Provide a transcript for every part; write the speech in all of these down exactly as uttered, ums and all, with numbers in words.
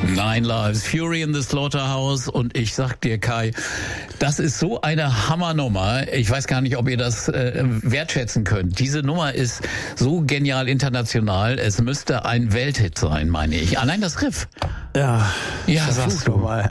Nine Lives, Fury in the Slaughterhouse. Und ich sag dir, Kai, das ist so eine Hammernummer. Ich weiß gar nicht, ob ihr das äh, wertschätzen könnt. Diese Nummer ist so genial international. Es müsste ein Welthit sein, meine ich. Allein das Riff. Ja, ja, sagst du mal.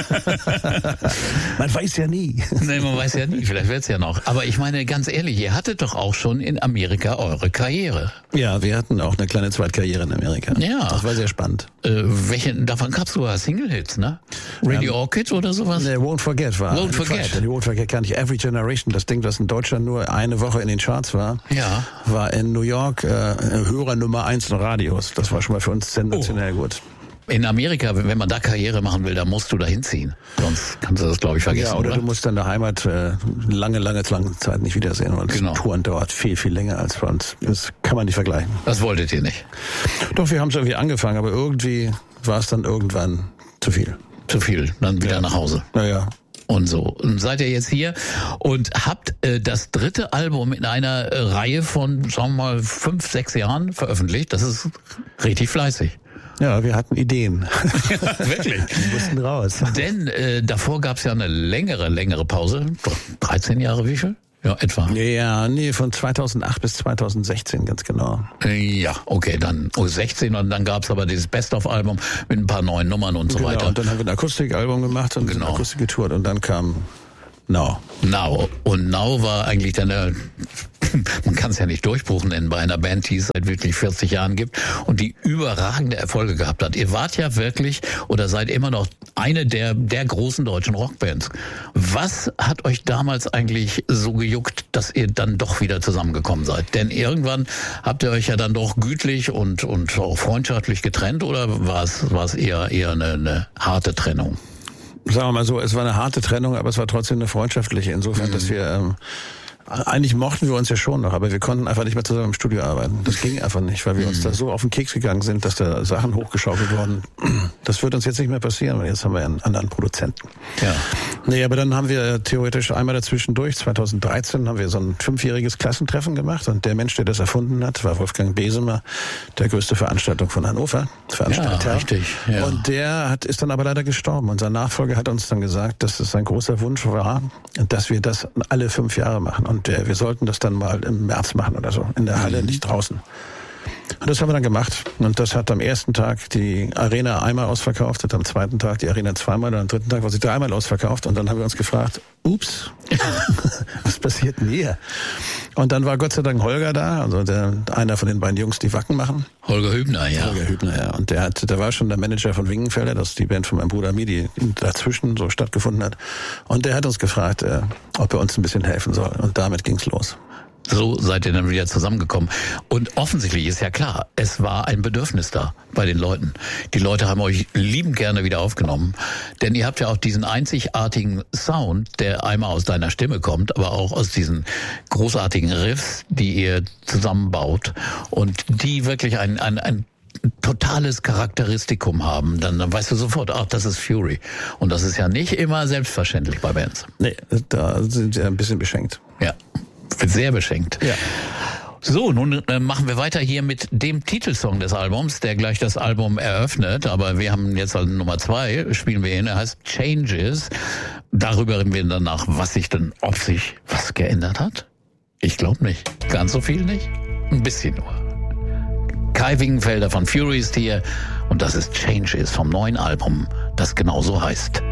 Man weiß ja nie. Nee, man weiß ja nie. Vielleicht wird's ja noch. Aber ich meine, ganz ehrlich, ihr hattet doch auch schon in Amerika eure Karriere. Ja, wir hatten auch eine kleine Zweitkarriere in Amerika. Ja. Das war sehr spannend. Äh, welche, davon gab's sogar Single-Hits, ne? Radio um, Orchid oder sowas? Ne, Won't Forget war. Won't Forget. Die Won't Forget gar nicht. Every Generation, das Ding, das in Deutschland nur eine Woche in den Charts war, ja. war in New York äh, Hörer Nummer eins in Radios. Das war schon mal für uns sensationell oh. gut. In Amerika, wenn man da Karriere machen will, dann musst du da hinziehen. Sonst kannst du das, glaube ich, vergessen. Ja, oder, oder du musst deine Heimat äh, lange, lange, lange Zeit nicht wiedersehen. Und genau. Touren dauert viel, viel länger als bei uns. Das kann man nicht vergleichen. Das wolltet ihr nicht? Doch, wir haben es irgendwie angefangen, aber irgendwie war es dann irgendwann zu viel. Zu viel, dann wieder ja. nach Hause. Naja. Und so. Und seid ihr jetzt hier und habt äh, das dritte Album in einer äh, Reihe von, sagen wir mal, fünf, sechs Jahren veröffentlicht. Das ist richtig fleißig. Ja, wir hatten Ideen. Ja, wirklich. Wir mussten raus. Denn äh, davor gab es ja eine längere, längere Pause. Doch, dreizehn Jahre, wie viel? Ja, etwa. Ja, nee, von zweitausendacht bis zweitausendsechzehn, ganz genau. Ja, okay, dann oh, sechzehn und dann gab's aber dieses Best-of-Album mit ein paar neuen Nummern und so genau, weiter. Und dann haben wir ein Akustikalbum gemacht und genau. Akustik getourt und dann kam Now. Now. Und Now war eigentlich dann der, man kann es ja nicht Durchbruch nennen bei einer Band, die es seit wirklich vierzig Jahren gibt und die überragende Erfolge gehabt hat. Ihr wart ja wirklich oder seid immer noch eine der, der großen deutschen Rockbands. Was hat euch damals eigentlich so gejuckt, dass ihr dann doch wieder zusammengekommen seid? Denn irgendwann habt ihr euch ja dann doch gütlich und, und auch freundschaftlich getrennt oder war es, war es eher, eher eine, eine harte Trennung? Sagen wir mal so, es war eine harte Trennung, aber es war trotzdem eine freundschaftliche. Insofern, mhm. dass wir ähm, eigentlich mochten wir uns ja schon noch, aber wir konnten einfach nicht mehr zusammen im Studio arbeiten. Das ging einfach nicht, weil wir mhm. uns da so auf den Keks gegangen sind, dass da Sachen hochgeschaukelt wurden. Das wird uns jetzt nicht mehr passieren, weil jetzt haben wir einen anderen Produzenten. Ja. Nee, aber dann haben wir theoretisch einmal dazwischen durch. zweitausenddreizehn haben wir so ein fünfjähriges Klassentreffen gemacht und der Mensch, der das erfunden hat, war Wolfgang Besemer, der größte Veranstaltung von Hannover. Veranstalter. Ja, richtig. Ja. Und der hat, ist dann aber leider gestorben. Unser Nachfolger hat uns dann gesagt, dass es sein großer Wunsch war, dass wir das alle fünf Jahre machen. Und äh, wir sollten das dann mal im März machen oder so, in der Halle, mhm. nicht draußen. Und das haben wir dann gemacht. Und das hat am ersten Tag die Arena einmal ausverkauft, hat am zweiten Tag die Arena zweimal, und am dritten Tag war sie dreimal ausverkauft. Und dann haben wir uns gefragt, ups, was passiert denn hier? Und dann war Gott sei Dank Holger da, also der, einer von den beiden Jungs, die Wacken machen. Holger Hübner, ja. Holger Hübner, ja. Und der hat, der war schon der Manager von Wingenfelder, das ist die Band von meinem Bruder Mi, die dazwischen so stattgefunden hat. Und der hat uns gefragt, äh, ob er uns ein bisschen helfen soll. Und damit ging's los. So seid ihr dann wieder zusammengekommen. Und offensichtlich ist ja klar, es war ein Bedürfnis da bei den Leuten. Die Leute haben euch liebend gerne wieder aufgenommen. Denn ihr habt ja auch diesen einzigartigen Sound, der einmal aus deiner Stimme kommt, aber auch aus diesen großartigen Riffs, die ihr zusammenbaut und die wirklich ein, ein, ein totales Charakteristikum haben, dann, dann weißt du sofort, ach, das ist Fury. Und das ist ja nicht immer selbstverständlich bei Bands. Nee, da sind wir ein bisschen beschenkt. Ja. Sehr beschenkt. Ja. So, nun äh, machen wir weiter hier mit dem Titelsong des Albums, der gleich das Album eröffnet. Aber wir haben jetzt also Nummer zwei, spielen wir ihn. Er heißt Changes. Darüber reden wir danach, was sich denn, ob sich was geändert hat. Ich glaube nicht. Ganz so viel nicht. Ein bisschen nur. Kai Wingenfelder von Fury ist hier. Und das ist Changes vom neuen Album, das genauso heißt.